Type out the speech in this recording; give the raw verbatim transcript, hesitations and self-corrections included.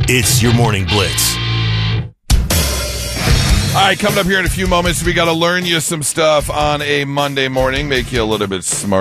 It's your Morning Blitz. All right, coming up here in a few moments, we got to learn you some stuff on a Monday morning, make you a little bit smarter.